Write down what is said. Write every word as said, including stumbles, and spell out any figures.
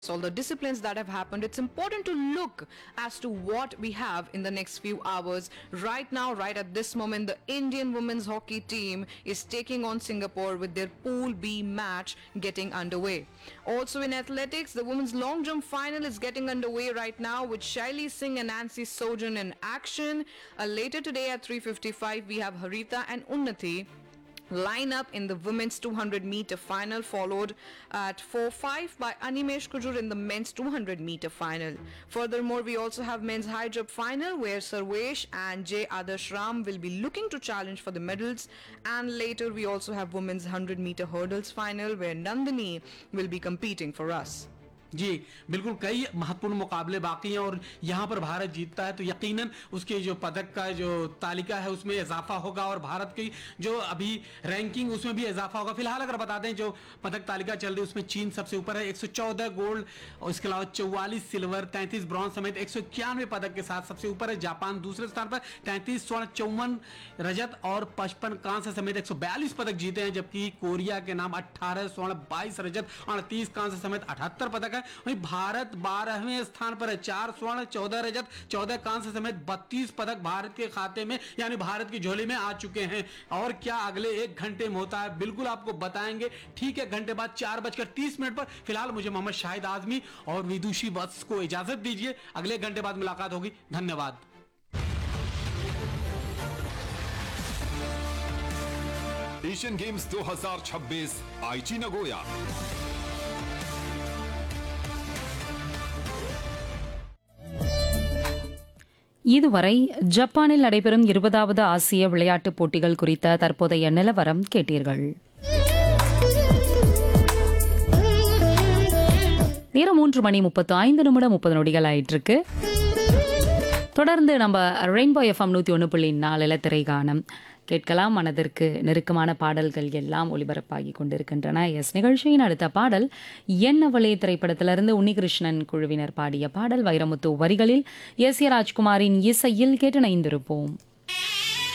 all the disciplines that have happened, it's important to look as to what we have in the next few hours. Right now, right at this moment, the Indian women's hockey team is taking on Singapore with their Pool B match getting underway. Also in athletics, the women's long jump final is getting underway right now with Shaili Singh and Nancy Sojan in action. Uh, later today at three fifty-five, we have Harita and Unnati line up in the women's two hundred meter final, followed at four five by Animesh Kujur in the men's two hundred meter final. Furthermore, we also have men's high jump final where Sarvesh and J Adarsh Ram will be looking to challenge for the medals, and later we also have women's one hundred meter hurdles final where Nandini will be competing for us. जी बिल्कुल, कई महत्वपूर्ण मुकाबले बाकी हैं और यहाँ पर भारत जीतता है तो यकीनन उसके जो पदक का जो तालिका है उसमें इजाफा होगा और भारत की जो अभी रैंकिंग उसमें भी इजाफा होगा। फिलहाल अगर बता दें जो पदक तालिका चल रही है उसमें चीन सबसे ऊपर है एक सौ चौदह गोल्ड और इसके अलावा चौवालीस सिल्वर, तैंतीस ब्रॉन्ज समेत एक सौ इक्यानवे पदक के साथ सबसे ऊपर है। जापान दूसरे स्थान पर तैंतीस स्वर्ण, चौवन रजत और पचपन कांस्य समेत एक सौ बयालीस पदक जीते हैं, जबकि कोरिया के नाम अठारह स्वर्ण, बाईस रजत, अड़तीस कांस्य समेत अठहत्तर पदक है। वहीं भारत बारहवें स्थान पर है, चार स्वर्ण, चौदह रजत, चौदह कांस्य समेत बत्तीस पदक भारत के खाते में यानी भारत की झोली में आ चुके हैं। और क्या अगले एक घंटे में होता है बिल्कुल आपको बताएंगे। ठीक है, घंटे बाद चार बजकर तीस मिनट पर। फिलहाल मुझे मोहम्मद शाहिद आजमी और विदुषी बस को इजाजत दीजिए, अगले घंटे बाद मुलाकात होगी। धन्यवाद। एशियन गेम्स दो हज़ार छब्बीस आईची नगोया। இதுவரை ஜப்பானில் நடைபெறும் இருபதாவது ஆசிய விளையாட்டுப் போட்டிகள் குறித்த தற்போதைய நிலவரம் கேட்டீர்கள். நேரம் மூன்று மணி முப்பத்து ஐந்து நிமிடம் முப்பது நொடிகள் ஆயிட்டிருக்கு. தொடர்ந்து நம்ம ரெயின்போ எஃப்எம் நூற்றி ஒன்று புள்ளி நாலில் திரைகாணம் கேட்கலாம். மனதிற்கு நெருக்கமான பாடல்கள் எல்லாம் ஒளிபரப்பாகி கொண்டிருக்கின்றன. எஸ் நிகழ்ச்சியின் அடுத்த பாடல் என்னவளே திரைப்படத்திலிருந்து உன்னிகிருஷ்ணன் குழுவினர் பாடிய பாடல். வைரமுத்து வரிகளில் எஸ் ஏ ராஜ்குமாரின் இசையில் கேட்டு இணைந்திருப்போம்.